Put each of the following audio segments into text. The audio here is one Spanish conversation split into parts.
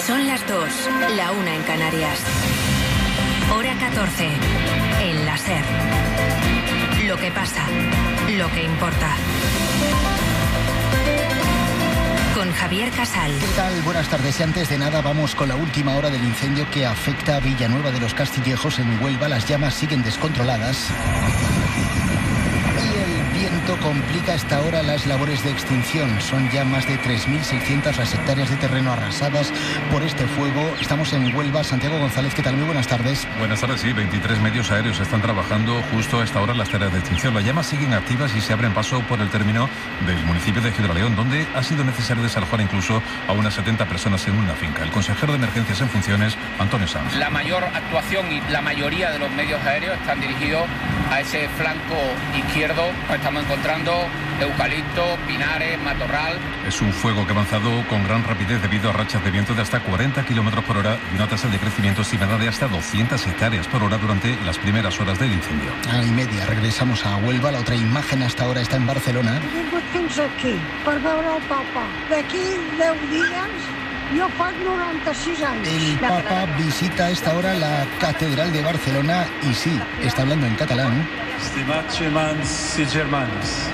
Son las 2, la 1 en Canarias. Hora 14, en la SER. Lo que pasa, lo que importa. Con Javier Casal. ¿Qué tal? Buenas tardes. Y antes de nada vamos con la última hora del incendio que afecta a Villanueva de los Castillejos en Huelva. Las llamas siguen descontroladas. Y el viento complica hasta ahora las labores de extinción. Son ya más de 3.600 las hectáreas de terreno arrasadas por este fuego. Estamos en Huelva. Santiago González, ¿qué tal? Muy buenas tardes. Buenas tardes, sí. 23 medios aéreos están trabajando justo a esta hora en las tareas de extinción. Las llamas siguen activas y se abren paso por el término del municipio de Gibraleón, donde ha sido necesario desalojar incluso a unas 70 personas en una finca. El consejero de emergencias en funciones, Antonio Sanz. La mayor actuación y la mayoría de los medios aéreos están dirigidos a ese flanco izquierdo. Estamos encontrando eucalipto, pinares, matorral. Es un fuego que ha avanzado con gran rapidez debido a rachas de viento de hasta 40 kilómetros por hora y una tasa de crecimiento estimada de hasta 200 hectáreas por hora durante las primeras horas del incendio. A y media regresamos a Huelva. La otra imagen hasta ahora está en Barcelona. Aquí, per veure el Papa. D'aquí 10 días, jo faig 96 anys. El Papa visita a esta hora la Catedral de Barcelona y sí, está hablando en catalán. Estimats germans i germanes,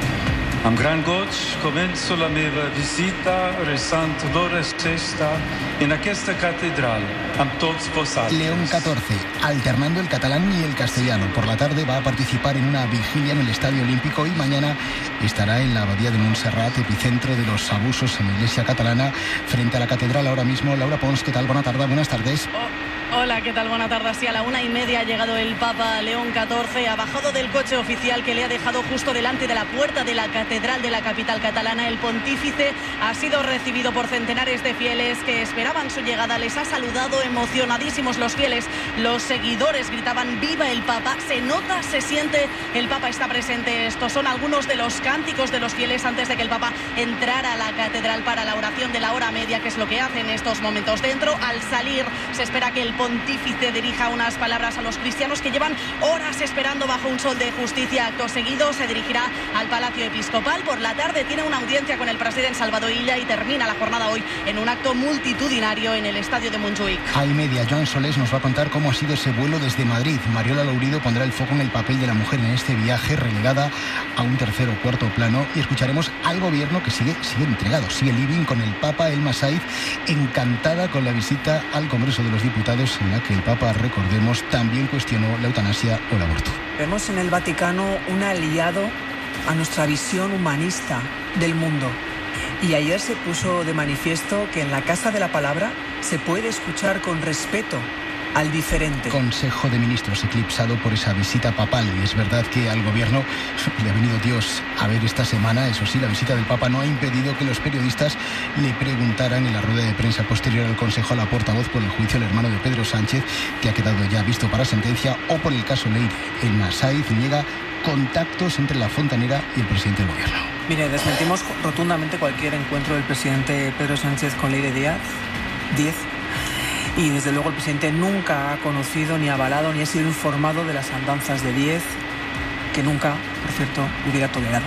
amb gran goig començo la meva visita resant d'hores sexta en aquesta catedral amb tots vosaltres. León XIV, alternando el catalán y el castellano. Por la tarde va a participar en una vigilia en el Estadio Olímpico y mañana estará en la Abadía de Montserrat, epicentro de los abusos en la Iglesia catalana, frente a la catedral ahora mismo. Laura Pons, ¿qué tal? Buenas tardes. Hola, ¿qué tal? Buenas tardes. Sí, a la 1:30 ha llegado el Papa León XIV, ha bajado del coche oficial que le ha dejado justo delante de la puerta de la catedral de la capital catalana. El pontífice ha sido recibido por centenares de fieles que esperaban su llegada. Les ha saludado emocionadísimos los fieles. Los seguidores gritaban ¡Viva el Papa! Se nota, se siente, el Papa está presente. Estos son algunos de los cánticos de los fieles antes de que el Papa entrara a la catedral para la oración de la hora media, que es lo que hace en estos momentos. Dentro, al salir, se espera que el pontífice dirija unas palabras a los cristianos que llevan horas esperando bajo un sol de justicia. Acto seguido se dirigirá al Palacio Episcopal. Por la tarde tiene una audiencia con el presidente Salvador Illa y termina la jornada hoy en un acto multitudinario en el estadio de Montjuïc. A y media, Joan Solés nos va a contar cómo ha sido ese vuelo desde Madrid. Mariola Lourido pondrá el foco en el papel de la mujer en este viaje, relegada a un tercer o cuarto plano, y escucharemos al gobierno que sigue entregado, sigue living con el Papa Elma Saiz, encantada con la visita al Congreso de los Diputados, en la que el Papa, recordemos, también cuestionó la eutanasia o el aborto. Vemos en el Vaticano un aliado a nuestra visión humanista del mundo. Y ayer se puso de manifiesto que en la Casa de la Palabra se puede escuchar con respeto al diferente. Consejo de Ministros eclipsado por esa visita papal. Y es verdad que al gobierno le ha venido Dios a ver esta semana. Eso sí, la visita del Papa no ha impedido que los periodistas le preguntaran en la rueda de prensa posterior al Consejo a la portavoz por el juicio al hermano de Pedro Sánchez, que ha quedado ya visto para sentencia, o por el caso Leire. Elma Saiz niega contactos entre la fontanera y el presidente del gobierno. Mire, desmentimos rotundamente cualquier encuentro del presidente Pedro Sánchez con Leire Díaz. Y desde luego el presidente nunca ha conocido, ni avalado, ni ha sido informado de las andanzas de Díez, que nunca, por cierto, hubiera tolerado.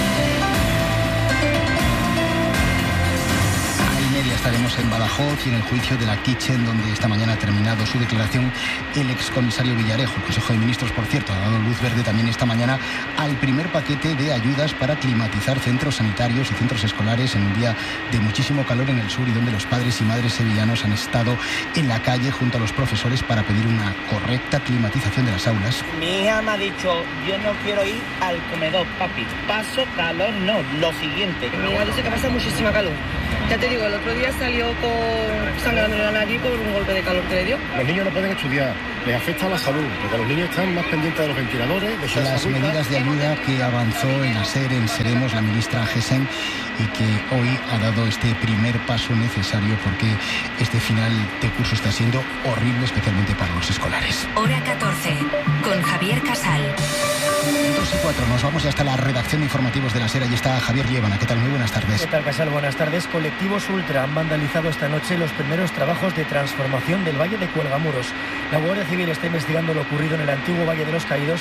Estaremos en Badajoz y en el juicio de la Kitchen, donde esta mañana ha terminado su declaración el excomisario Villarejo. El Consejo de Ministros, por cierto, ha dado luz verde también esta mañana al primer paquete de ayudas para climatizar centros sanitarios y centros escolares en un día de muchísimo calor en el sur, y donde los padres y madres sevillanos han estado en la calle junto a los profesores para pedir una correcta climatización de las aulas. Mi hija me ha dicho, yo no quiero ir al comedor, papi. Paso calor, no, lo siguiente. Mi hija dice que pasa muchísima calor. Ya te digo, el otro día salió con sangrando en la nariz por un golpe de calor que le dio. Los niños no pueden estudiar, les afecta a la salud, porque los niños están más pendientes de los ventiladores. De las medidas de ayuda que avanzó en la SER, en Seremos, la ministra Gesen, y que hoy ha dado este primer paso necesario, porque este final de curso está siendo horrible, especialmente para los escolares. Hora 14, con Javier Casal. 2:04, nos vamos ya hasta la redacción de informativos de la SER. Allí está Javier Liébana. ¿Qué tal? Muy buenas tardes. ¿Qué tal, Casal? Buenas tardes. Colectivos Ultra han vandalizado esta noche los primeros trabajos de transformación del Valle de Cuelgamuros. La Guardia Civil está investigando lo ocurrido en el antiguo Valle de los Caídos,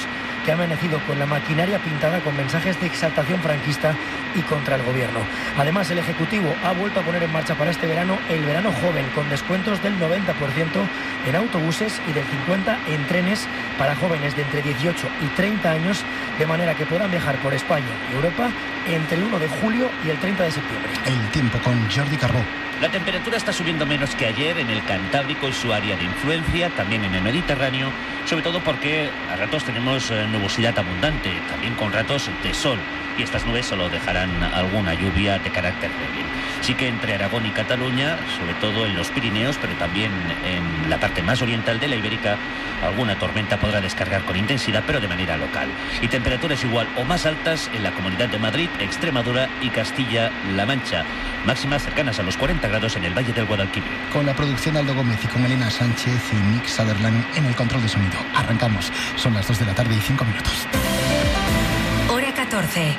que ha amanecido con la maquinaria pintada con mensajes de exaltación franquista y contra el gobierno. Además, el Ejecutivo ha vuelto a poner en marcha para este verano el verano joven, con descuentos del 90% en autobuses y del 50% en trenes para jóvenes de entre 18 y 30 años, de manera que puedan viajar por España y Europa entre el 1 de julio y el 30 de septiembre. El tiempo con Jordi Carbó. La temperatura está subiendo menos que ayer en el Cantábrico y su área de influencia, también en el Mediterráneo, sobre todo porque a ratos tenemos nubosidad abundante, también con ratos de sol, y estas nubes solo dejarán alguna lluvia de carácter débil. Sí que entre Aragón y Cataluña, sobre todo en los Pirineos, pero también en la parte más oriental de la Ibérica, alguna tormenta podrá descargar con intensidad, pero de manera local. Y temperaturas igual o más altas en la Comunidad de Madrid, Extremadura y Castilla-La Mancha. Máximas cercanas a los 40 grados en el Valle del Guadalquivir. Con la producción de Aldo Gómez y con Elena Sánchez y Nick Sutherland en el control de sonido. Arrancamos. Son las 2 de la tarde y 5 minutos. Hora 14.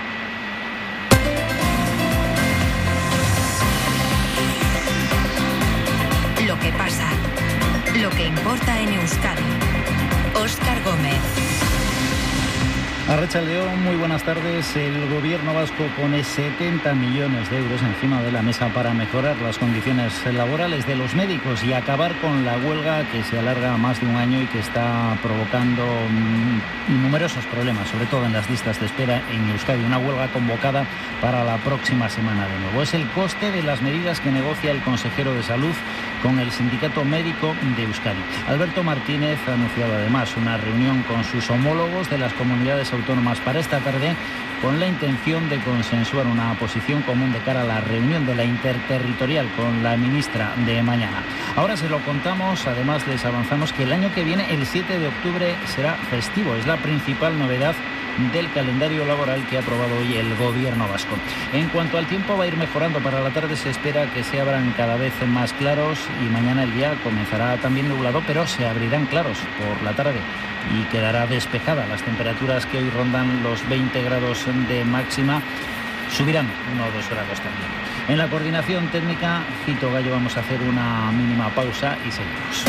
Lo que pasa, lo que importa en Euskadi. Óscar Gómez. Arratsaldeon, muy buenas tardes. El gobierno vasco pone 70 millones de euros encima de la mesa para mejorar las condiciones laborales de los médicos y acabar con la huelga que se alarga más de un año y que está provocando numerosos problemas, sobre todo en las listas de espera en Euskadi. Una huelga convocada para la próxima semana de nuevo. Es el coste de las medidas que negocia el consejero de Salud con el Sindicato Médico de Euskadi. Alberto Martínez ha anunciado además una reunión con sus homólogos de las comunidades autónomas para esta tarde, con la intención de consensuar una posición común de cara a la reunión de la interterritorial con la ministra de mañana. Ahora se lo contamos, además les avanzamos que el año que viene, el 7 de octubre, será festivo. Es la principal novedad del calendario laboral que ha aprobado hoy el gobierno vasco. En cuanto al tiempo, va a ir mejorando. Para la tarde se espera que se abran cada vez más claros y mañana el día comenzará también nublado, pero se abrirán claros por la tarde y quedará despejada. Las temperaturas que hoy rondan los 20 grados de máxima subirán 1 o 2 grados también. En la coordinación técnica, Fito Gallo, vamos a hacer una mínima pausa y seguimos.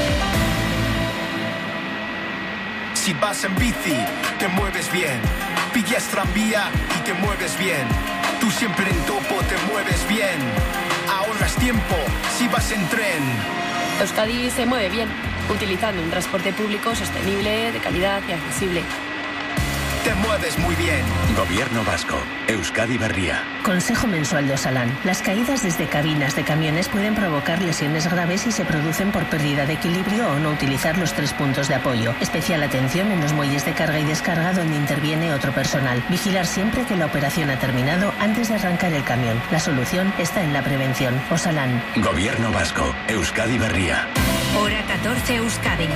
Si vas en bici, te mueves bien. Pillas tranvía y te mueves bien. Tú siempre en topo te mueves bien. Ahorras tiempo si vas en tren. Euskadi se mueve bien, utilizando un transporte público sostenible, de calidad y accesible. Te mueves muy bien. Gobierno vasco. Euskadi Berria. Consejo mensual de Osalan. Las caídas desde cabinas de camiones pueden provocar lesiones graves si se producen por pérdida de equilibrio o no utilizar los 3 puntos de apoyo. Especial atención en los muelles de carga y descarga donde interviene otro personal. Vigilar siempre que la operación ha terminado antes de arrancar el camión. La solución está en la prevención. Osalan. Gobierno vasco. Euskadi Berria. Hora 14 Euskadi.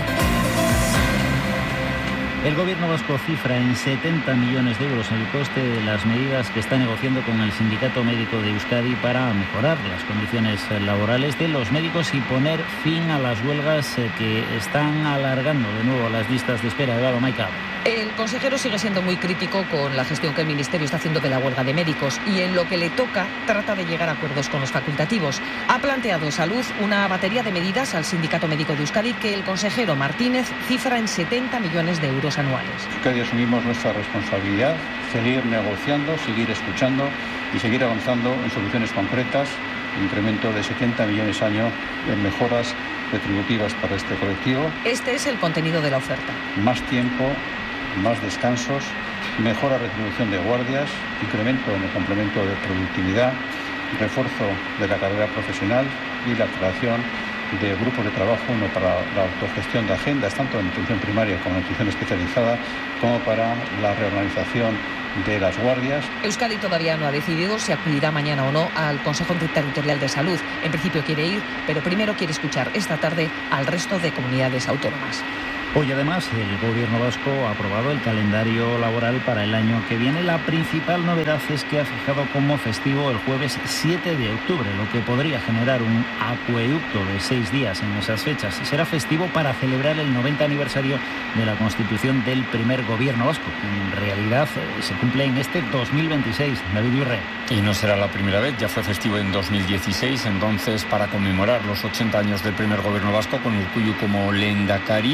El gobierno vasco cifra en 70 millones de euros el coste de las medidas que está negociando con el Sindicato Médico de Euskadi para mejorar las condiciones laborales de los médicos y poner fin a las huelgas que están alargando de nuevo las listas de espera. Eduardo Maica. El consejero sigue siendo muy crítico con la gestión que el Ministerio está haciendo de la huelga de médicos y en lo que le toca trata de llegar a acuerdos con los facultativos. Ha planteado Salud una batería de medidas al Sindicato Médico de Euskadi que el consejero Martínez cifra en 70 millones de euros anuales. Euskadi asumimos nuestra responsabilidad, seguir negociando, seguir escuchando y seguir avanzando en soluciones concretas, incremento de 70 millones año en mejoras retributivas para este colectivo. Este es el contenido de la oferta. Más tiempo, más descansos, mejora retribución de guardias, incremento en el complemento de productividad, refuerzo de la carrera profesional y la creación de grupos de trabajo, uno para la autogestión de agendas, tanto en atención primaria como en atención especializada, como para la reorganización de las guardias. Euskadi todavía no ha decidido si acudirá mañana o no al Consejo Interterritorial de Salud. En principio quiere ir, pero primero quiere escuchar esta tarde al resto de comunidades autónomas. Hoy además el gobierno vasco ha aprobado el calendario laboral para el año que viene. La principal novedad es que ha fijado como festivo el jueves 7 de octubre, lo que podría generar un acueducto de 6 días en esas fechas. Será festivo para celebrar el 90 aniversario de la constitución del primer gobierno vasco. En realidad se cumple en este 2026. David Urre. Y no será la primera vez, ya fue festivo en 2016, entonces para conmemorar los 80 años del primer gobierno vasco con Urkullu como lehendakari.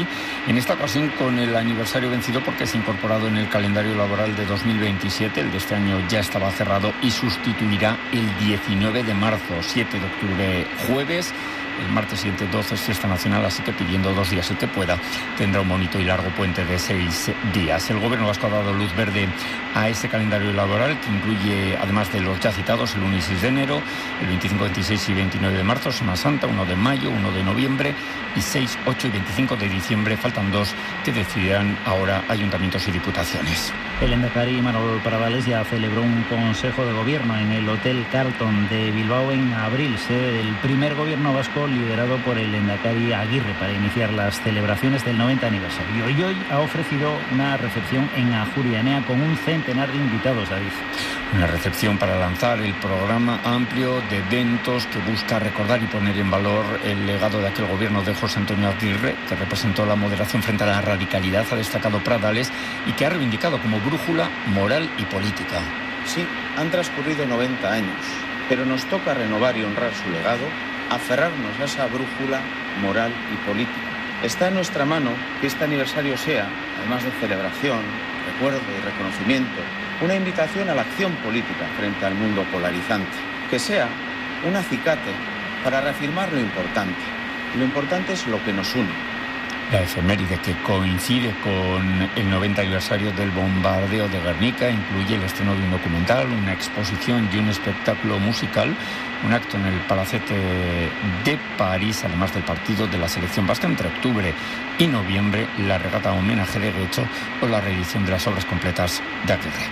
En esta ocasión con el aniversario vencido porque se ha incorporado en el calendario laboral de 2027, el de este año ya estaba cerrado y sustituirá el 19 de marzo, 7 de octubre, jueves. El martes siguiente 12 es fiesta nacional, así que pidiendo 2 días el que pueda, tendrá un bonito y largo puente de 6 días. El Gobierno vasco ha dado luz verde a ese calendario laboral que incluye, además de los ya citados, el 1 y 6 de enero, el 25, 26 y 29 de marzo, Semana Santa, 1 de mayo, 1 de noviembre y 6, 8 y 25 de diciembre. Faltan 2 que decidirán ahora ayuntamientos y diputaciones. El lehendakari Imanol Parravales ya celebró un consejo de gobierno en el Hotel Carlton de Bilbao en abril, sede del primer gobierno vasco liderado por el lehendakari Aguirre para iniciar las celebraciones del 90 aniversario. Y hoy ha ofrecido una recepción en Ajuria Enea con un centenar de invitados, David. Una recepción para lanzar el programa amplio de eventos que busca recordar y poner en valor el legado de aquel gobierno de José Antonio Aguirre, que representó la moderación frente a la radicalidad, ha destacado Pradales, y que ha reivindicado como brújula moral y política. Sí, han transcurrido 90 años, pero nos toca renovar y honrar su legado, aferrarnos a esa brújula moral y política. Está en nuestra mano que este aniversario sea, además de celebración, recuerdo y reconocimiento, una invitación a la acción política frente al mundo polarizante. Que sea un acicate para reafirmar lo importante. Lo importante es lo que nos une. La efeméride, que coincide con el 90 aniversario del bombardeo de Guernica, incluye el estreno de un documental, una exposición y un espectáculo musical, un acto en el Palacete de París, además del partido de la selección vasca entre octubre y noviembre, la regata homenaje de Guecho o la reedición de las obras completas de Aguirre.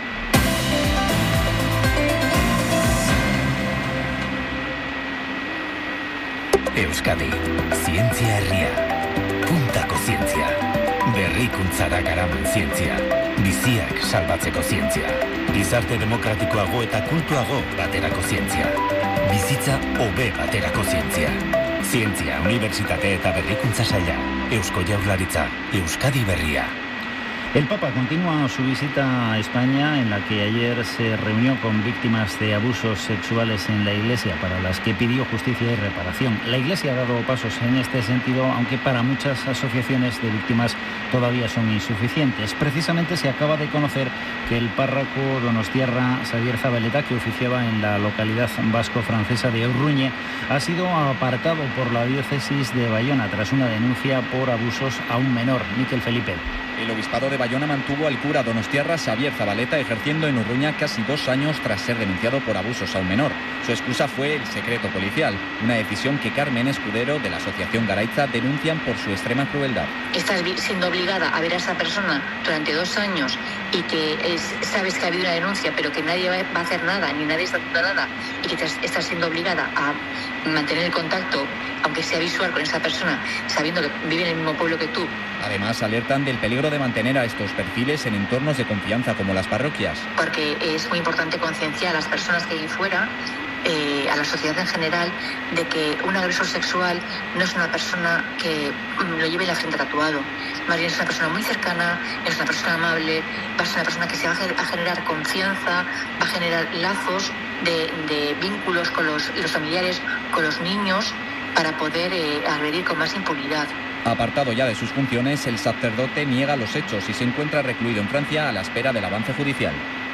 Euskadi, zientzia herria. Puntako zientzia. Berrikuntzara garaman zientzia. Biziak salbatzeko zientzia. Gizarte demokratikoago eta kultuago baterako zientzia. Bizitza hobe baterako zientzia. Zientzia, Unibertsitate eta Berrikuntza Saila. Eusko Jaurlaritza, Euskadi Berria. El Papa continúa su visita a España, en la que ayer se reunió con víctimas de abusos sexuales en la Iglesia, para las que pidió justicia y reparación. La Iglesia ha dado pasos en este sentido, aunque para muchas asociaciones de víctimas todavía son insuficientes. Precisamente se acaba de conocer que el párroco donostiarra Xavier Zabaleta, que oficiaba en la localidad vasco-francesa de Urruñe, ha sido apartado por la diócesis de Bayona tras una denuncia por abusos a un menor. Miquel Felipe. El obispado de Bayona mantuvo al cura donostiarra Xavier Zabaleta ejerciendo en Urruña casi 2 años tras ser denunciado por abusos a un menor. Su excusa fue el secreto policial, una decisión que Carmen Escudero de la asociación Garaitza denuncian por su extrema crueldad. Estás siendo obligada a ver a esa persona durante 2 años y que sabes que ha habido una denuncia, pero que nadie va a hacer nada, ni nadie está haciendo nada, y que estás siendo obligada a mantener el contacto, aunque sea visual, con esa persona, sabiendo que vive en el mismo pueblo que tú. Además, alertan del peligro de mantener a estos perfiles en entornos de confianza como las parroquias. Porque es muy importante concienciar a las personas que hay fuera, a la sociedad en general, de que un agresor sexual no es una persona que lo lleve en la frente tatuado. Más bien es una persona muy cercana, es una persona amable, va a ser una persona que se va a generar confianza, va a generar lazos de vínculos con los familiares, con los niños, para poder agredir con más impunidad. Apartado ya de sus funciones, el sacerdote niega los hechos y se encuentra recluido en Francia a la espera del avance judicial.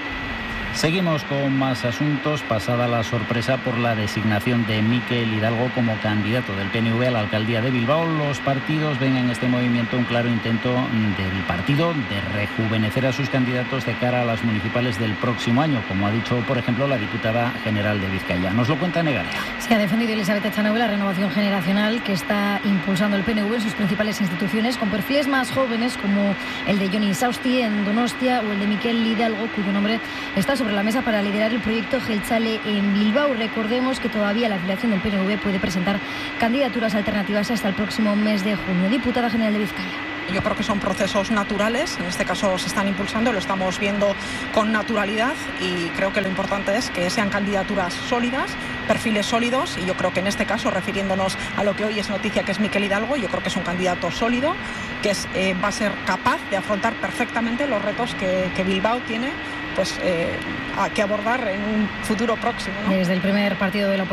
Seguimos con más asuntos. Pasada la sorpresa por la designación de Mikel Hidalgo como candidato del PNV a la alcaldía de Bilbao, los partidos ven en este movimiento un claro intento del partido de rejuvenecer a sus candidatos de cara a las municipales del próximo año, como ha dicho, por ejemplo, la diputada general de Vizcaya. Nos lo cuenta Negaria. Se ha defendido Elizabeth Echanove la renovación generacional que está impulsando el PNV en sus principales instituciones, con perfiles más jóvenes como el de Johnny Sausti en Donostia o el de Mikel Hidalgo, cuyo nombre está sobre la mesa para liderar el proyecto Jeltzale en Bilbao. Recordemos que todavía la afiliación del PNV puede presentar candidaturas alternativas hasta el próximo mes de junio. Diputada general de Vizcaya. Yo creo que son procesos naturales, en este caso se están impulsando, lo estamos viendo con naturalidad, y creo que lo importante es que sean candidaturas sólidas, perfiles sólidos, y yo creo que en este caso, refiriéndonos a lo que hoy es noticia, que es Mikel Hidalgo, yo creo que es un candidato sólido, que va a ser capaz de afrontar perfectamente los retos que Bilbao tiene que abordar en un futuro próximo, ¿no? Desde el principal partido de la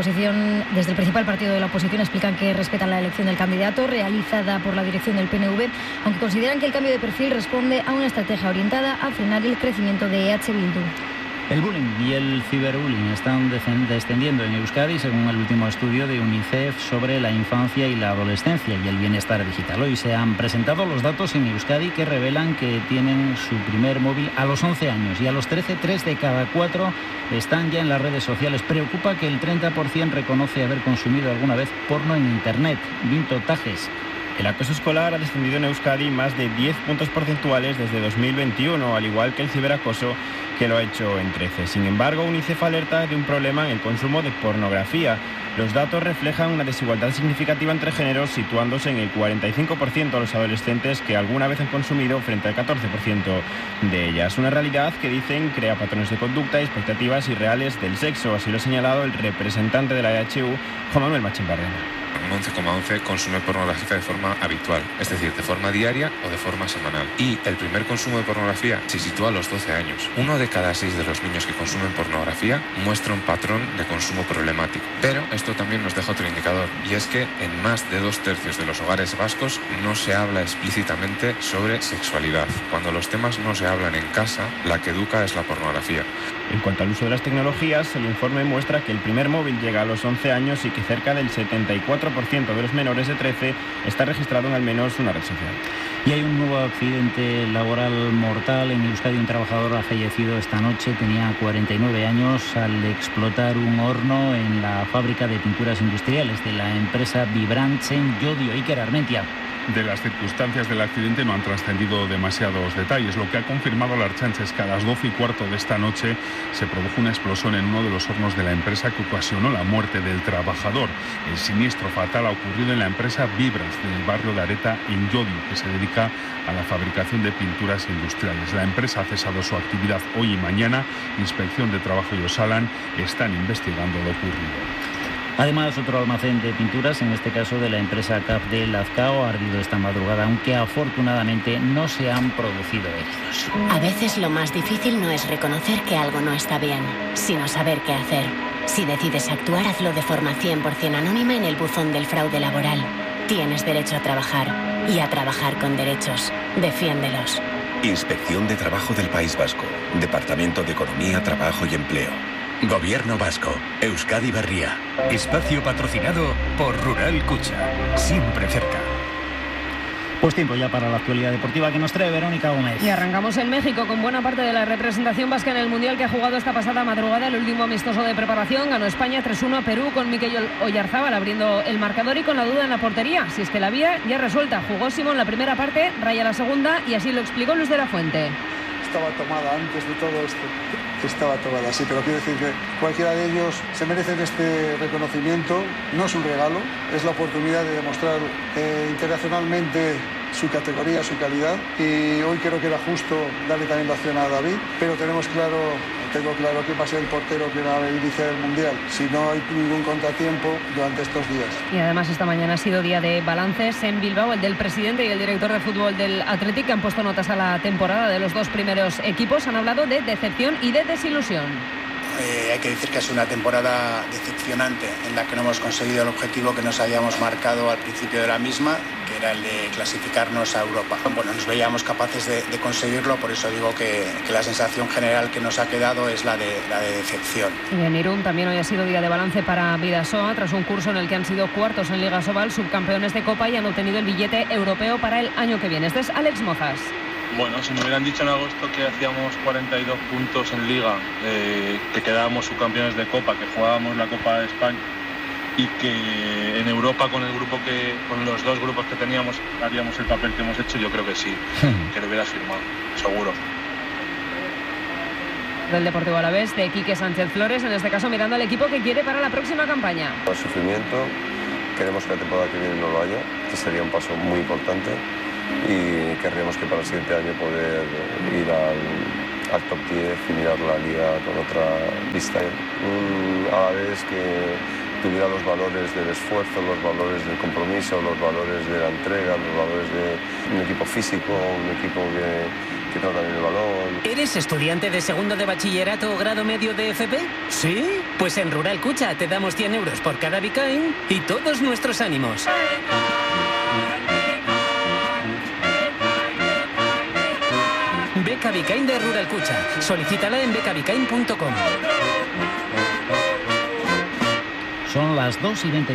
oposición explican que respetan la elección del candidato realizada por la dirección del PNV, aunque consideran que el cambio de perfil responde a una estrategia orientada a frenar el crecimiento de EH Bildu. El bullying y el ciberbullying están descendiendo en Euskadi según el último estudio de UNICEF sobre la infancia y la adolescencia y el bienestar digital. Hoy se han presentado los datos en Euskadi que revelan que tienen su primer móvil a los 11 años y a los 13, 3 de cada 4 están ya en las redes sociales. Preocupa que el 30% reconoce haber consumido alguna vez porno en Internet. Vinto Tajes. El acoso escolar ha descendido en Euskadi más de 10 puntos porcentuales desde 2021, al igual que el ciberacoso, que lo ha hecho en 13. Sin embargo, UNICEF alerta de un problema en el consumo de pornografía. Los datos reflejan una desigualdad significativa entre géneros, situándose en el 45% de los adolescentes que alguna vez han consumido frente al 14% de ellas. Una realidad que, dicen, crea patrones de conducta y expectativas irreales del sexo. Así lo ha señalado el representante de la EHU, Juan Manuel Machín-Barrena. Un 11,11 consume pornografía de forma habitual, es decir, de forma diaria o de forma semanal. Y el primer consumo de pornografía se sitúa a los 12 años. 1 de cada 6 de los niños que consumen pornografía muestra un patrón de consumo problemático. Pero esto también nos deja otro indicador, y es que en más de 2/3 de los hogares vascos no se habla explícitamente sobre sexualidad. Cuando los temas no se hablan en casa, la que educa es la pornografía. En cuanto al uso de las tecnologías, el informe muestra que el primer móvil llega a los 11 años y que cerca del 74% de los menores de 13 está registrado en al menos una red social. Y hay un nuevo accidente laboral mortal en Euskadi. Un trabajador ha fallecido esta noche, tenía 49 años al explotar un horno en la fábrica de pinturas industriales de la empresa Vibrants en Llodio. Iker Armentia. De las circunstancias del accidente no han trascendido demasiados detalles. Lo que ha confirmado la Ertzaintza es que a las 12:15 de esta noche se produjo una explosión en uno de los hornos de la empresa que ocasionó la muerte del trabajador. El siniestro fatal ha ocurrido en la empresa Vibrants del barrio de Areta, en Llodio, que se dedica a la fabricación de pinturas industriales. La empresa ha cesado su actividad hoy y mañana. Inspección de Trabajo y Osalan están investigando lo ocurrido. Además, otro almacén de pinturas, en este caso de la empresa CAF de Lazcao, ha ardido esta madrugada, aunque afortunadamente no se han producido heridos. A veces lo más difícil no es reconocer que algo no está bien, sino saber qué hacer. Si decides actuar, hazlo de forma 100% anónima en el buzón del fraude laboral. Tienes derecho a trabajar y a trabajar con derechos. Defiéndelos. Inspección de Trabajo del País Vasco. Departamento de Economía, Trabajo y Empleo. Gobierno Vasco. Euskadi Berria. Espacio patrocinado por Rural Kutxa. Siempre cerca. Pues tiempo ya para la actualidad deportiva que nos trae Verónica Gómez. Y arrancamos en México con buena parte de la representación vasca en el Mundial que ha jugado esta pasada madrugada el último amistoso de preparación. Ganó España 3-1 a Perú con Mikel Oyarzábal abriendo el marcador y con la duda en la portería. Si es que la había ya resuelta. Jugó Simón la primera parte, Raya la segunda y así lo explicó Luis de la Fuente. Estaba tomada antes de todo esto. Estaba tomada, sí, pero quiero decir que cualquiera de ellos se merecen este reconocimiento. No es un regalo, es la oportunidad de demostrar internacionalmente su categoría, su calidad, y hoy creo que era justo darle también la opción a David, pero tengo claro que va a ser el portero que va a iniciar el Mundial, si no hay ningún contratiempo durante estos días. Y además esta mañana ha sido día de balances en Bilbao, el del presidente y el director de fútbol del Athletic, que han puesto notas a la temporada de los dos primeros equipos. Han hablado de decepción y de desilusión. Hay que decir que es una temporada decepcionante en la que no hemos conseguido el objetivo que nos habíamos marcado al principio de la misma, que era el de clasificarnos a Europa. Bueno, nos veíamos capaces de conseguirlo, por eso digo que la sensación general que nos ha quedado es la de decepción. Y en Irún también hoy ha sido día de balance para Bidasoa, tras un curso en el que han sido cuartos en Liga Sobal, subcampeones de Copa y han obtenido el billete europeo para el año que viene. Este es Alex Mozas. Bueno, si me hubieran dicho en agosto que hacíamos 42 puntos en Liga, que quedábamos subcampeones de Copa, que jugábamos la Copa de España y que en Europa con los dos grupos que teníamos haríamos el papel que hemos hecho, yo creo que sí, que lo hubieras firmado, seguro. Del Deportivo Alavés, de Quique Sánchez Flores, en este caso mirando al equipo que quiere para la próxima campaña. Por sufrimiento, queremos que la temporada que viene no lo haya, que sería un paso muy importante. Y querríamos que para el siguiente año poder ir al top 10 y mirar la liga con otra vista. A la vez que tuviera los valores del esfuerzo, los valores del compromiso, los valores de la entrega, los valores de un equipo físico, un equipo que quizá también el balón. ¿Eres estudiante de segundo de bachillerato o grado medio de FP? ¿Sí? Pues en Rural Cucha te damos 100 euros por cada Bicain y todos nuestros ánimos. Beca Bicain de Rural Cucha. Solicítala en becabicain.com. Son las 2:20.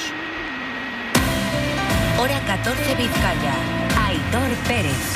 Hora 14 Vizcaya. Aitor Pérez.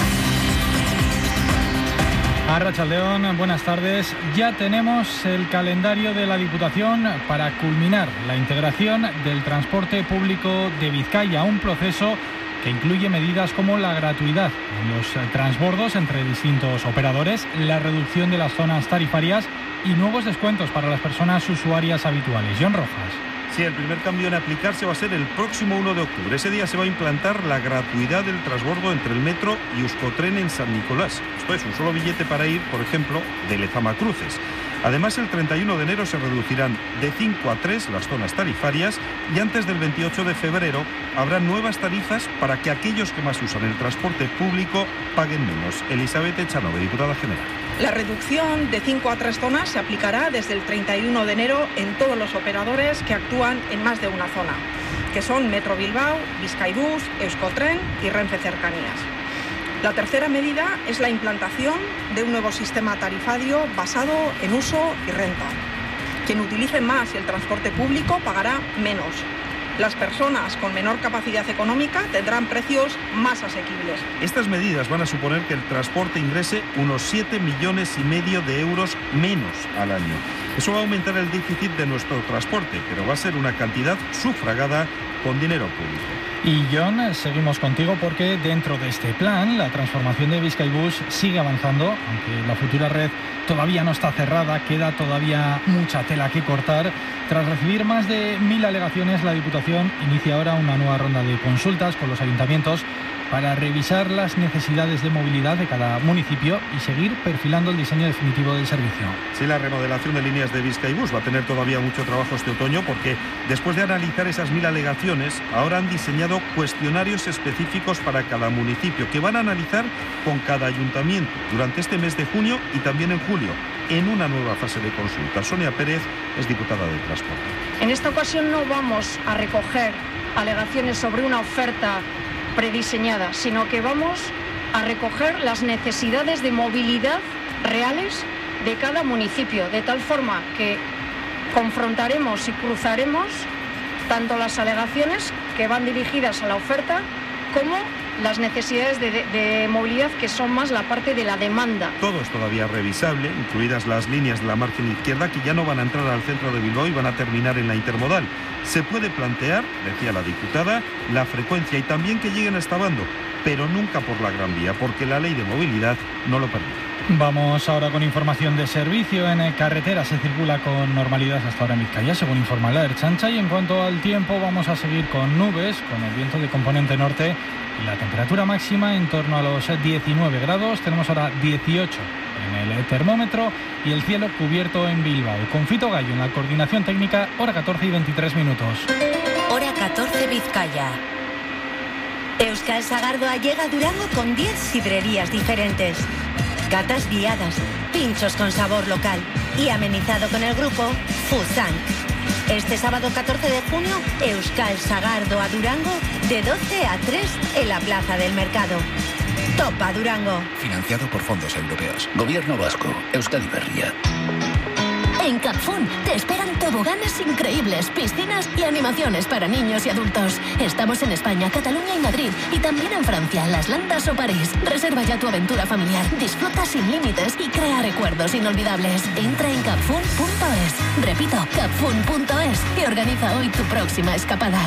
Arratsaldeon, buenas tardes. Ya tenemos el calendario de la Diputación para culminar la integración del transporte público de Vizcaya, un proceso que incluye medidas como la gratuidad en los transbordos entre distintos operadores, la reducción de las zonas tarifarias y nuevos descuentos para las personas usuarias habituales. John Rojas. Sí, el primer cambio en aplicarse va a ser el próximo 1 de octubre. Ese día se va a implantar la gratuidad del transbordo entre el metro y Euskotren en San Nicolás. Esto es un solo billete para ir, por ejemplo, de Lezama a Cruces. Además, el 31 de enero se reducirán de 5 a 3 las zonas tarifarias y antes del 28 de febrero habrá nuevas tarifas para que aquellos que más usan el transporte público paguen menos. Elizabeth Echanove, diputada general. La reducción de 5 a 3 zonas se aplicará desde el 31 de enero en todos los operadores que actúan en más de una zona, que son Metro Bilbao, Bizkaibus, Euskotren y Renfe Cercanías. La tercera medida es la implantación de un nuevo sistema tarifario basado en uso y renta. Quien utilice más el transporte público pagará menos. Las personas con menor capacidad económica tendrán precios más asequibles. Estas medidas van a suponer que el transporte ingrese unos 7,5 millones de euros menos al año. Eso va a aumentar el déficit de nuestro transporte, pero va a ser una cantidad sufragada con dinero público. Y John, seguimos contigo porque dentro de este plan la transformación de Bizkaibus sigue avanzando, aunque la futura red todavía no está cerrada, queda todavía mucha tela que cortar. Tras recibir más de 1.000 alegaciones, la Diputación inicia ahora una nueva ronda de consultas con los ayuntamientos para revisar las necesidades de movilidad de cada municipio y seguir perfilando el diseño definitivo del servicio. Sí, la remodelación de líneas de Bizkaibus va a tener todavía mucho trabajo este otoño porque después de analizar esas 1.000 alegaciones, ahora han diseñado cuestionarios específicos para cada municipio que van a analizar con cada ayuntamiento durante este mes de junio y también en julio, en una nueva fase de consulta. Sonia Pérez es diputada de Transporte. En esta ocasión no vamos a recoger alegaciones sobre una oferta prediseñada, sino que vamos a recoger las necesidades de movilidad reales de cada municipio, de tal forma que confrontaremos y cruzaremos tanto las alegaciones que van dirigidas a la oferta como las necesidades de movilidad que son más la parte de la demanda. Todo es todavía revisable, incluidas las líneas de la margen izquierda que ya no van a entrar al centro de Bilbao y van a terminar en la intermodal. Se puede plantear, decía la diputada, la frecuencia y también que lleguen a Estabando, pero nunca por la Gran Vía, porque la ley de movilidad no lo permite. Vamos ahora con información de servicio. En carretera se circula con normalidad hasta ahora en Vizcaya, según informa la Ertzaintza. Y en cuanto al tiempo, vamos a seguir con nubes, con el viento de componente norte y la temperatura máxima en torno a los 19 grados. Tenemos ahora 18 en el termómetro y el cielo cubierto en Bilbao. Con Fito Gallo en la coordinación técnica, hora 14 y 23 minutos. Hora 14 Vizcaya. Euskal Sagardoa llega a Durango con 10 sidrerías diferentes. Catas guiadas, pinchos con sabor local y amenizado con el grupo Fusan. Este sábado 14 de junio, Euskal Sagardoa Durango, de 12 a 3 en la Plaza del Mercado. Topa Durango. Financiado por fondos europeos. Gobierno vasco. Euskadi Berria. En Capfun te esperan toboganes increíbles, piscinas y animaciones para niños y adultos. Estamos en España, Cataluña y Madrid, y también en Francia, Las Landas o París. Reserva ya tu aventura familiar, disfruta sin límites y crea recuerdos inolvidables. Entra en capfun.es. Repito, capfun.es y organiza hoy tu próxima escapada.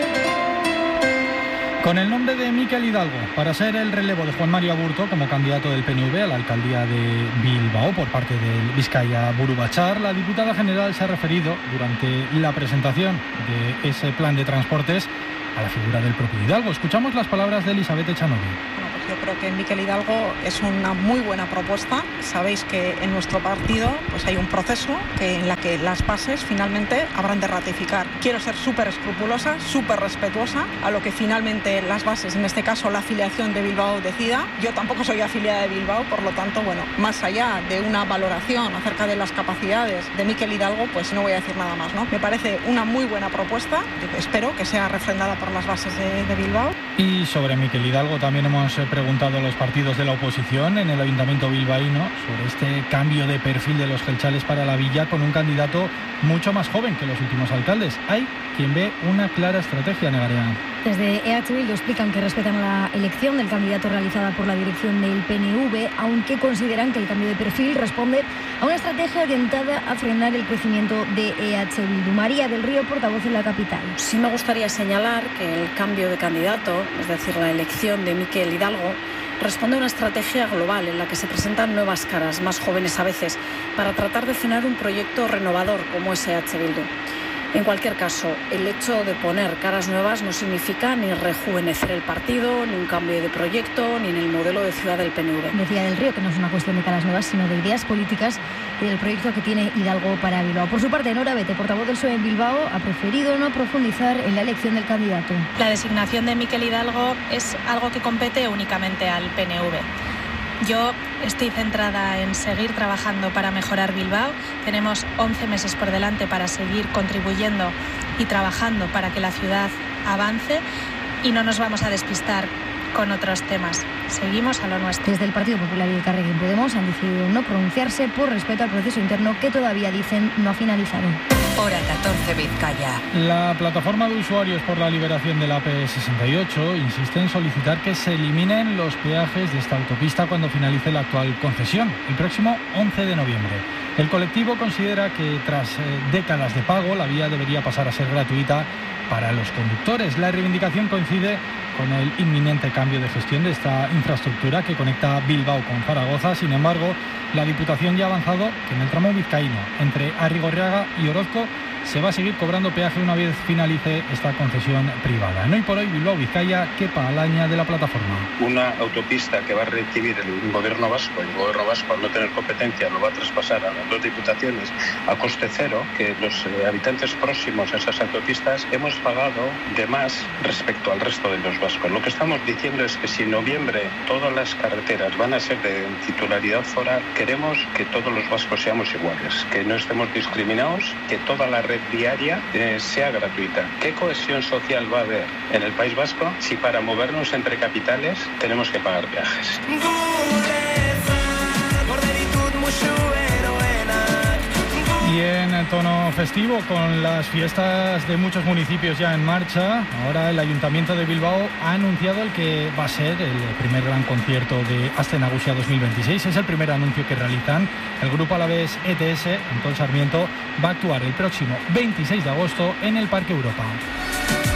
Con el nombre de Mikel Hidalgo, para ser el relevo de Juan Mario Aburto como candidato del PNV a la alcaldía de Bilbao por parte del Bizkaia Buru Batzar, la diputada general se ha referido durante la presentación de ese plan de transportes a la figura del propio Hidalgo. Escuchamos las palabras de Elizabeth Echanove. Bueno, pues Yo creo que Mikel Hidalgo es una muy buena propuesta. Sabéis que en nuestro partido pues hay un proceso en la que las bases finalmente habrán de ratificar. Quiero ser súper escrupulosa, súper respetuosa a lo que finalmente las bases, en este caso la afiliación de Bilbao, decida. Yo tampoco soy afiliada de Bilbao, por lo tanto, bueno, más allá de una valoración acerca de las capacidades de Mikel Hidalgo, pues no voy a decir nada más, ¿no? Me parece una muy buena propuesta, espero que sea refrendada por las bases de Bilbao. Y sobre Mikel Hidalgo también hemos preguntado a los partidos de la oposición en el Ayuntamiento bilbaíno sobre este cambio de perfil de los gelchales para la villa con un candidato mucho más joven que los últimos alcaldes. Hay quien ve una clara estrategia, Negarean. Desde EH Bildu explican que respetan la elección del candidato realizada por la dirección del PNV, aunque consideran que el cambio de perfil responde a una estrategia orientada a frenar el crecimiento de EH Bildu. María del Río, portavoz en la capital. Sí me gustaría señalar que el cambio de candidato, es decir, la elección de Mikel Hidalgo, responde a una estrategia global en la que se presentan nuevas caras, más jóvenes a veces, para tratar de frenar un proyecto renovador como es EH Bildu. En cualquier caso, el hecho de poner caras nuevas no significa ni rejuvenecer el partido, ni un cambio de proyecto, ni en el modelo de ciudad del PNV. Decía del Río que no es una cuestión de caras nuevas, sino de ideas políticas y del proyecto que tiene Hidalgo para Bilbao. Por su parte, Nora Bete, portavoz del PSOE en Bilbao, ha preferido no profundizar en la elección del candidato. La designación de Mikel Hidalgo es algo que compete únicamente al PNV. Yo estoy centrada en seguir trabajando para mejorar Bilbao. Tenemos 11 meses por delante para seguir contribuyendo y trabajando para que la ciudad avance y no nos vamos a despistar con otros temas. Seguimos a lo nuestro. Desde el Partido Popular y el Elkarrekin Podemos han decidido no pronunciarse por respeto al proceso interno que todavía dicen no ha finalizado. Hora 14 Vizcaya. La plataforma de usuarios por la liberación del AP68 insiste en solicitar que se eliminen los peajes de esta autopista cuando finalice la actual concesión, el próximo 11 de noviembre. El colectivo considera que tras décadas de pago la vía debería pasar a ser gratuita para los conductores. La reivindicación coincide con el inminente cambio de gestión de esta infraestructura que conecta Bilbao con Zaragoza. Sin embargo, la Diputación ya ha avanzado que en el tramo vizcaíno entre Arrigorriaga y Orozco se va a seguir cobrando peaje una vez finalice esta concesión privada. No, y por hoy Bilbao Vizcaya quepa alaña de la plataforma. Una autopista que va a recibir el gobierno vasco, al no tener competencia lo va a traspasar a las dos diputaciones a coste cero, que los habitantes próximos a esas autopistas hemos pagado de más respecto al resto de los vascos. Lo que estamos diciendo es que si en noviembre todas las carreteras van a ser de titularidad foral, queremos que todos los vascos seamos iguales, que no estemos discriminados, que toda la red viaria sea gratuita. ¿Qué cohesión social va a haber en el País Vasco si para movernos entre capitales tenemos que pagar peajes? Y en tono festivo, con las fiestas de muchos municipios ya en marcha, ahora el Ayuntamiento de Bilbao ha anunciado el que va a ser el primer gran concierto de Aste Nagusia 2026. Es el primer anuncio que realizan. El grupo alavés ETS, Antón Sarmiento, va a actuar el próximo 26 de agosto en el Parque Europa.